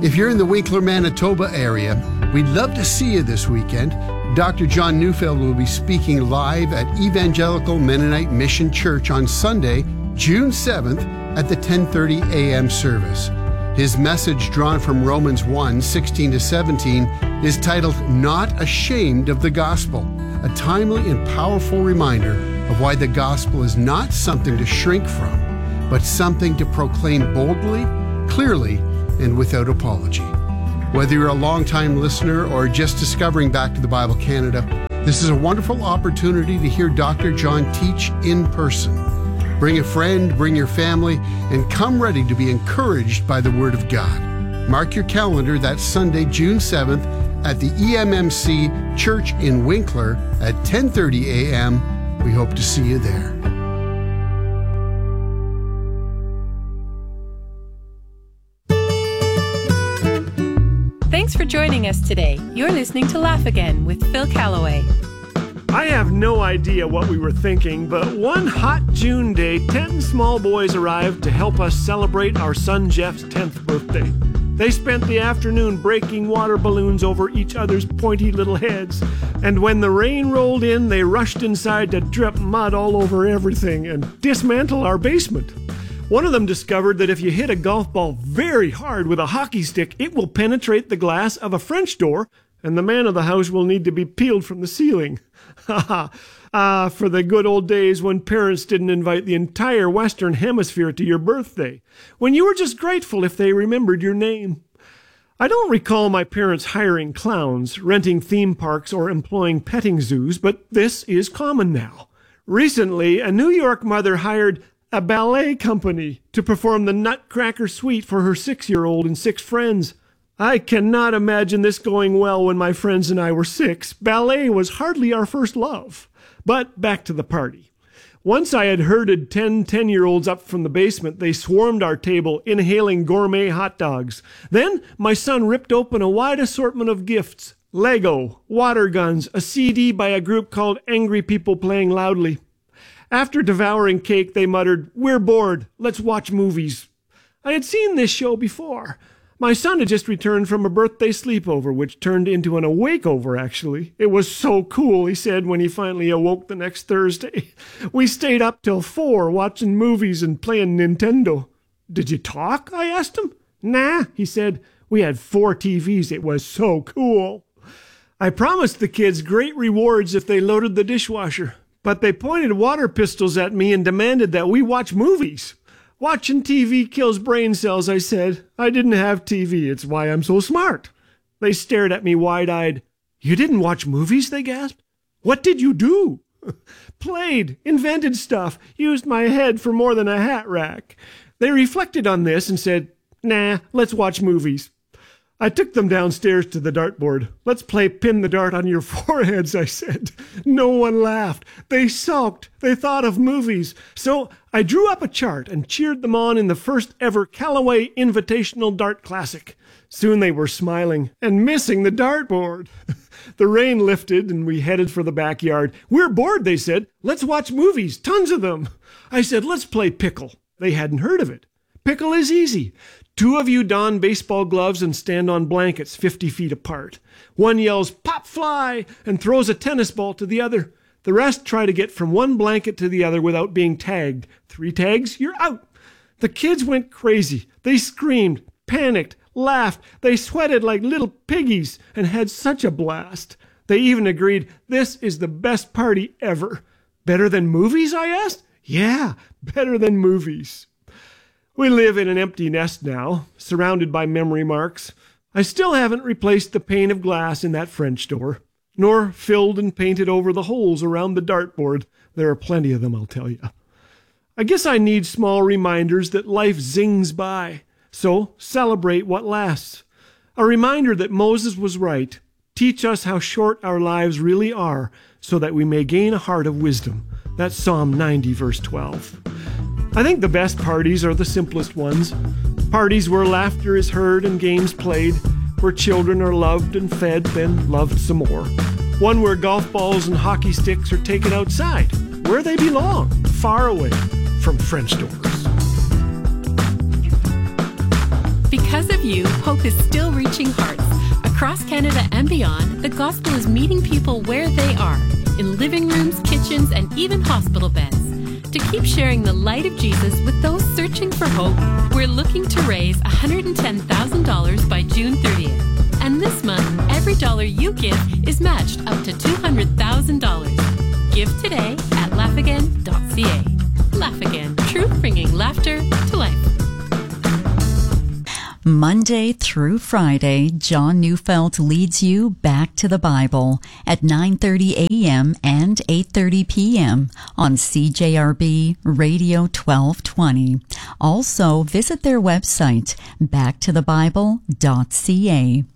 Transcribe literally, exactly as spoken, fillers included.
If you're in the Winkler, Manitoba area, we'd love to see you this weekend. Doctor John Neufeld will be speaking live at Evangelical Mennonite Mission Church on Sunday, June seventh at the ten thirty a.m. service. His message, drawn from Romans one, sixteen to seventeen, is titled Not Ashamed of the Gospel, a timely and powerful reminder of why the gospel is not something to shrink from, but something to proclaim boldly, clearly, and without apology. Whether you're a longtime listener or just discovering Back to the Bible Canada, this is a wonderful opportunity to hear Doctor John teach in person. Bring a friend, bring your family, and come ready to be encouraged by the Word of God. Mark your calendar, that's Sunday, June seventh, at the E M M C Church in Winkler at ten thirty a.m. We hope to see you there. Thanks for joining us today. You're listening to Laugh Again with Phil Callaway. I have no idea what we were thinking, but one hot June day, ten small boys arrived to help us celebrate our son Jeff's tenth birthday. They spent the afternoon breaking water balloons over each other's pointy little heads, and when the rain rolled in, they rushed inside to drip mud all over everything and dismantle our basement. One of them discovered that if you hit a golf ball very hard with a hockey stick, it will penetrate the glass of a French door, and the man of the house will need to be peeled from the ceiling. Ha ha! Ah, for the good old days when parents didn't invite the entire Western Hemisphere to your birthday, when you were just grateful if they remembered your name. I don't recall my parents hiring clowns, renting theme parks, or employing petting zoos, but this is common now. Recently, a New York mother hired a ballet company to perform the Nutcracker Suite for her six-year-old and six friends. I cannot imagine this going well when my friends and I were six. Ballet was hardly our first love. But back to the party. Once I had herded ten ten-year-olds up from the basement, they swarmed our table, inhaling gourmet hot dogs. Then my son ripped open a wide assortment of gifts. Lego, water guns, a C D by a group called Angry People Playing Loudly. After devouring cake, they muttered, "We're bored. Let's watch movies." I had seen this show before. My son had just returned from a birthday sleepover, which turned into an awake-over, actually. It was so cool, he said when he finally awoke the next Thursday. We stayed up till four watching movies and playing Nintendo. "Did you talk?" I asked him. "Nah," he said. "We had four T Vs. It was so cool." I promised the kids great rewards if they loaded the dishwasher, but they pointed water pistols at me and demanded that we watch movies. "Watching T V kills brain cells," I said. "I didn't have T V. It's why I'm so smart." They stared at me wide-eyed. "You didn't watch movies?" they gasped. "What did you do?" "Played, invented stuff, used my head for more than a hat rack." They reflected on this and said, "Nah, let's watch movies." I took them downstairs to the dartboard. "Let's play pin the dart on your foreheads," I said. No one laughed. They sulked. They thought of movies. So I drew up a chart and cheered them on in the first ever Callaway Invitational Dart Classic. Soon they were smiling and missing the dartboard. The rain lifted and we headed for the backyard. "We're bored," they said. "Let's watch movies, tons of them." I said, "Let's play pickle." They hadn't heard of it. Pickle is easy. Two of you don baseball gloves and stand on blankets fifty feet apart. One yells, "Pop fly," and throws a tennis ball to the other. The rest try to get from one blanket to the other without being tagged. Three tags, you're out. The kids went crazy. They screamed, panicked, laughed. They sweated like little piggies and had such a blast. They even agreed, "This is the best party ever." "Better than movies?" I asked. "Yeah, better than movies." We live in an empty nest now, surrounded by memory marks. I still haven't replaced the pane of glass in that French door, nor filled and painted over the holes around the dartboard. There are plenty of them, I'll tell you. I guess I need small reminders that life zings by, so celebrate what lasts. A reminder that Moses was right. Teach us how short our lives really are, so that we may gain a heart of wisdom. That's Psalm ninety, verse twelve. I think the best parties are the simplest ones. Parties where laughter is heard and games played, where children are loved and fed, then loved some more. One where golf balls and hockey sticks are taken outside, where they belong, far away from French doors. Because of of you, hope is still reaching hearts. Across Canada and beyond, the gospel is meeting people where they are, in living rooms, kitchens, and even hospital beds. To keep sharing the light of Jesus with those searching for hope, we're looking to raise one hundred ten thousand dollars by June thirtieth. And this month, every dollar you give is matched up to two hundred thousand dollars. Give today at laugh again dot c a. Laugh Again, truth bringing laughter to life. Monday through Friday, John Neufeld leads you back to the Bible at nine thirty a.m. and eight thirty p.m. on C J R B Radio twelve twenty. Also, visit their website, back to the bible dot c a.